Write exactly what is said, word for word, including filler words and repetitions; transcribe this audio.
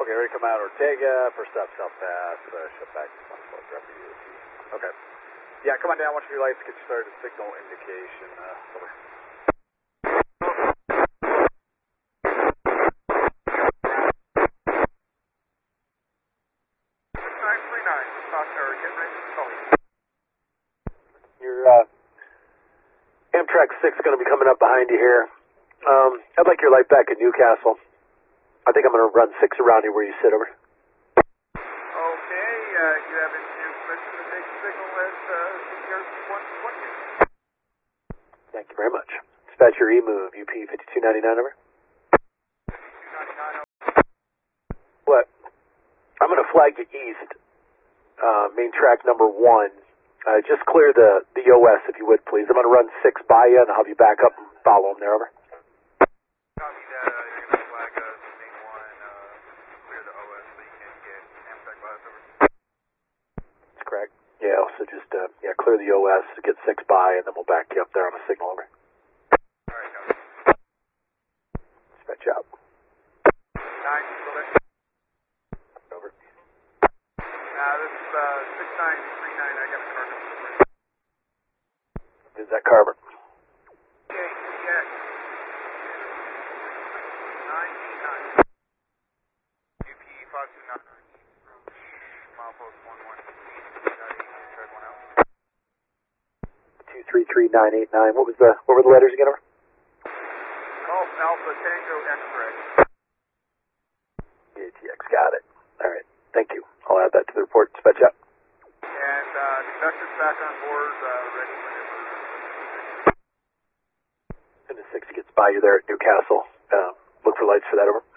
Okay, ready to come out Ortega, first stop South Pass, uh, shut back to one twelve, drop your U S B. Okay. Yeah, come on down, watch your lights, get you started, signal indication, uh, over. nine three nine, South Tower, get ready to call you. Your, uh, Amtrak six is going to be coming up behind you here. Um, I'd like your light back at Newcastle. I think I'm going to run six around you where you sit, over. Okay, uh, you have engineer permission to take signal as uh, C R C one twenty. Thank you very much. Dispatch your E-move, U P fifty-two ninety-nine, over. fifty-two ninety-nine, What? I'm going to flag you east, uh, main track number one. Uh, just clear the, the O S if you would, please. I'm going to run six by you and I'll have you back up and follow them there, over. copy that, uh, you're going to flag us, main one, uh, clear the O S so you can get Amtrak bus over. That's correct. Yeah, so just, uh, yeah, clear the O S, get six by, and then we'll back you up there on a signal, over. Alright, copy. Dispatch out. nine, still there? Over. Uh, this is, uh, six nine three nine, I got the car number. Is that Carver? K T X. nine eight nine. U P five two nine nine. Milepost one one eight. Tread one out. two three three nine eight nine. What was the, what were the letters again, over? Golf Alpha Tango X-Ray. A T X, got it. All right, thank you. I'll add that to the report. Dispatch out. And uh, conductor's back on board, uh, ready whenever. And the six gets by you there at Newcastle. Uh, look for lights for that, over.